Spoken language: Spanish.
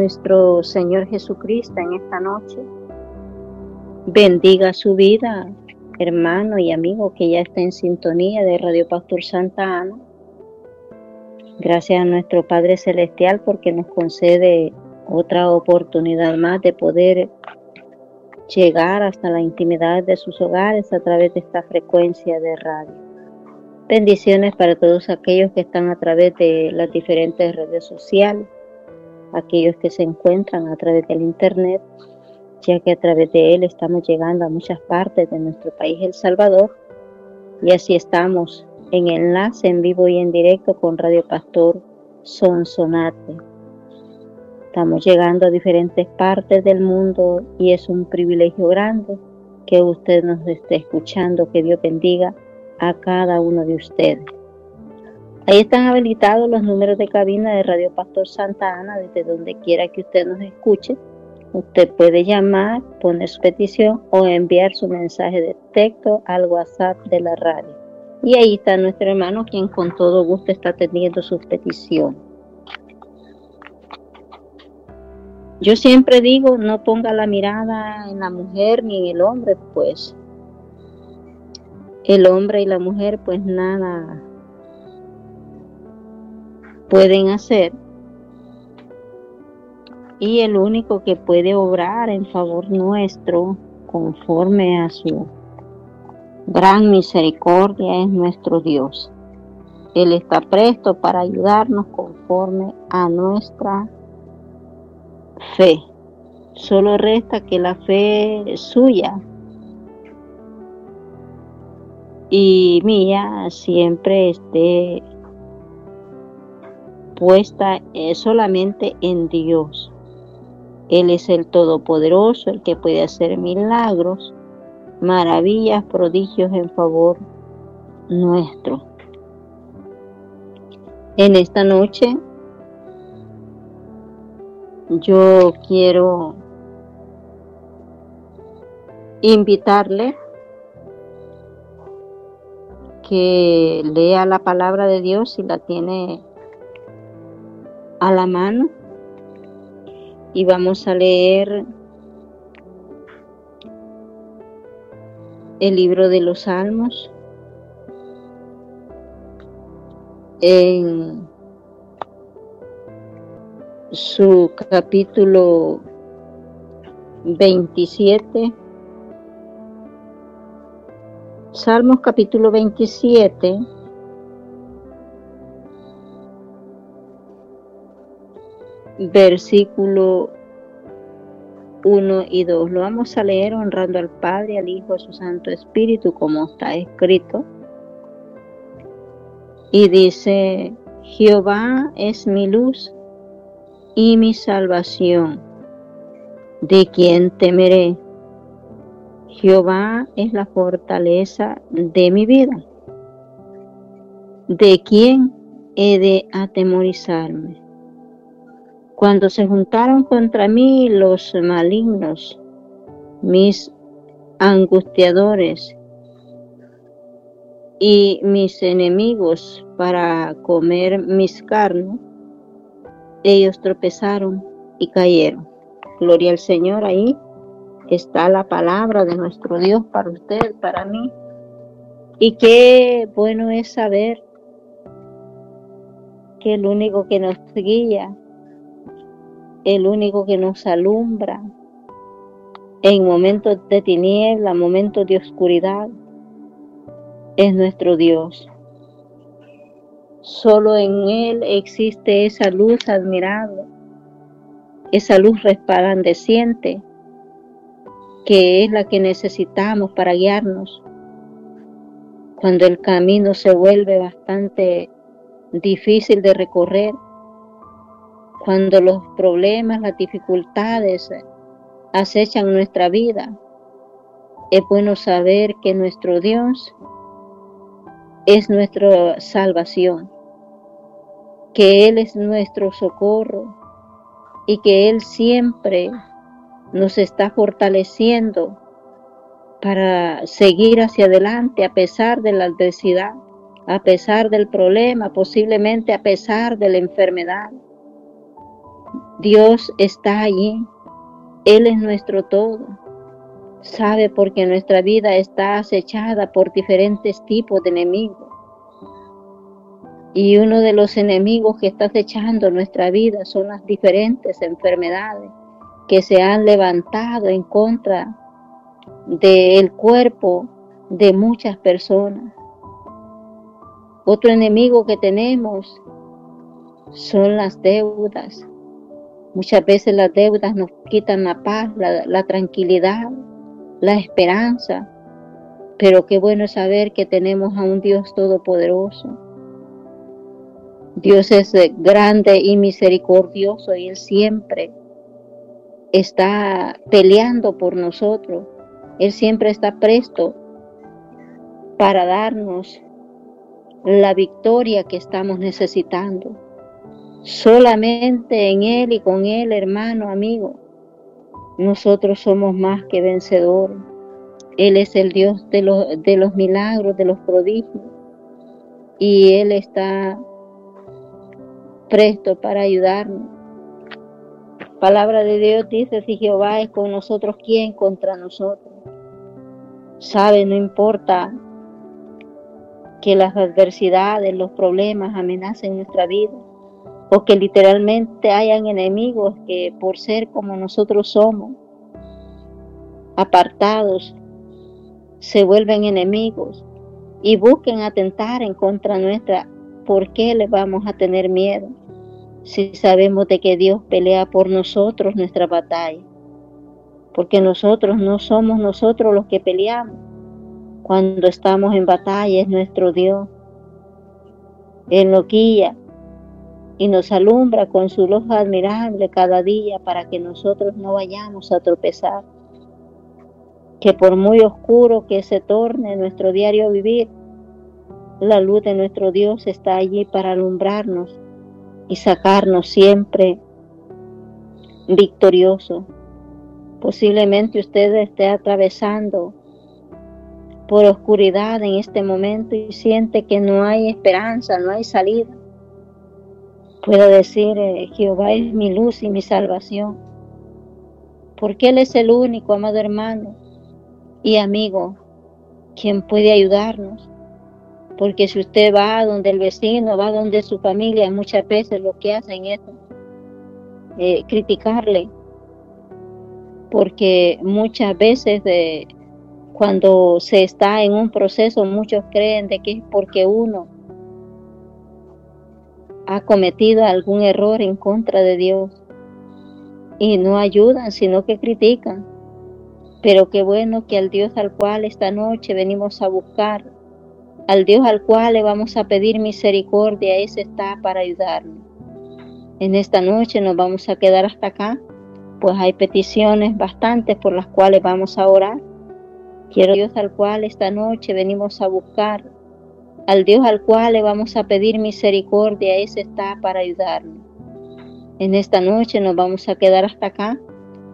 nuestro Señor Jesucristo en esta noche bendiga su vida, hermano y amigo que ya está en sintonía de Radio Pastor Santa Ana. Gracias a nuestro Padre Celestial porque nos concede otra oportunidad más de poder llegar hasta la intimidad de sus hogares a través de esta frecuencia de radio. Bendiciones para todos aquellos que están a través de las diferentes redes sociales, aquellos que se encuentran a través del internet, ya que a través de él estamos llegando a muchas partes de nuestro país, El Salvador, y así estamos en enlace en vivo y en directo con Radio Pastor Sonsonate. Estamos llegando a diferentes partes del mundo y es un privilegio grande que usted nos esté escuchando. Que Dios bendiga a cada uno de ustedes. Ahí están habilitados los números de cabina de Radio Pastor Santa Ana, desde donde quiera que usted nos escuche. Usted puede llamar, poner su petición o enviar su mensaje de texto al WhatsApp de la radio. Y ahí está nuestro hermano, quien con todo gusto está atendiendo sus peticiones. Yo siempre digo, no ponga la mirada en la mujer ni en el hombre, pues el hombre y la mujer pues nada pueden hacer, y el único que puede obrar en favor nuestro conforme a su gran misericordia es nuestro Dios. Él está presto para ayudarnos conforme a nuestra fe. Solo resta que la fe suya y mía siempre esté puesta solamente en Dios. Él es el Todopoderoso, el que puede hacer milagros, maravillas, prodigios en favor nuestro. En esta noche yo quiero invitarle que lea la palabra de Dios si la tiene a la mano, y vamos a leer el libro de los Salmos en su capítulo 27. Salmos capítulo 27, versículo 1 y 2. Lo vamos a leer honrando al Padre, al Hijo, a su Santo Espíritu, como está escrito. Y dice: Jehová es mi luz y mi salvación. ¿De quién temeré? Jehová es la fortaleza de mi vida. ¿De quién he de atemorizarme? Cuando se juntaron contra mí los malignos, mis angustiadores y mis enemigos para comer mis carnes, ellos tropezaron y cayeron. Gloria al Señor. Ahí está la palabra de nuestro Dios para usted, para mí. Y qué bueno es saber que el único que nos guía, el único que nos alumbra en momentos de tiniebla, momentos de oscuridad, es nuestro Dios. Solo en Él existe esa luz admirable, esa luz resplandeciente, que es la que necesitamos para guiarnos cuando el camino se vuelve bastante difícil de recorrer, cuando los problemas, las dificultades acechan nuestra vida. Es bueno saber que nuestro Dios es nuestra salvación, que Él es nuestro socorro y que Él siempre nos está fortaleciendo para seguir hacia adelante a pesar de la adversidad, a pesar del problema, posiblemente a pesar de la enfermedad. Dios está allí. Él es nuestro todo. Sabe porque nuestra vida está acechada por diferentes tipos de enemigos. Y uno de los enemigos que está acechando nuestra vida son las diferentes enfermedades que se han levantado en contra del cuerpo de muchas personas. Otro enemigo que tenemos son las deudas. Muchas veces las deudas nos quitan la paz, la tranquilidad, la esperanza. Pero qué bueno es saber que tenemos a un Dios todopoderoso. Dios es grande y misericordioso y Él siempre está peleando por nosotros. Él siempre está presto para darnos la victoria que estamos necesitando. Solamente en Él y con Él, hermano, amigo, nosotros somos más que vencedores. Él es el Dios de los milagros, de los prodigios, y Él está presto para ayudarnos. Palabra de Dios dice: si Jehová es con nosotros, ¿quién contra nosotros? Sabe, no importa que las adversidades, los problemas amenacen nuestra vida, o que literalmente hayan enemigos que por ser como nosotros somos, apartados, se vuelven enemigos y busquen atentar en contra nuestra. ¿Por qué le vamos a tener miedo si sabemos de que Dios pelea por nosotros nuestra batalla? Porque nosotros no somos nosotros los que peleamos. Cuando estamos en batalla es nuestro Dios. Él nos guía y nos alumbra con su luz admirable cada día para que nosotros no vayamos a tropezar. Que por muy oscuro que se torne nuestro diario vivir, la luz de nuestro Dios está allí para alumbrarnos y sacarnos siempre victoriosos. Posiblemente usted esté atravesando por oscuridad en este momento y siente que no hay esperanza, no hay salida. Puedo decir: Jehová es mi luz y mi salvación, porque Él es el único, amado hermano y amigo, quien puede ayudarnos. Porque si usted va donde el vecino, va donde su familia, muchas veces lo que hacen es criticarle, porque muchas veces cuando se está en un proceso, muchos creen de que es porque uno ha cometido algún error en contra de Dios y no ayudan, sino que critican. Pero qué bueno que al Dios al cual esta noche venimos a buscar, al Dios al cual le vamos a pedir misericordia, ese está para ayudarnos. En esta noche nos vamos a quedar hasta acá, pues hay peticiones bastantes por las cuales vamos a orar. Quiero Dios al cual esta noche venimos a buscar, al Dios al cual le vamos a pedir misericordia, ese está para ayudarnos. En esta noche nos vamos a quedar hasta acá,